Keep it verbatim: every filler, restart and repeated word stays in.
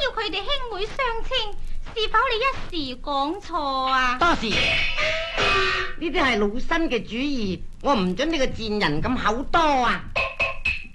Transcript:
要佢哋兄妹相稱，是否你一時講錯啊？ 多事，呢啲係老身嘅主意，我唔准你個賤人咁口多啊！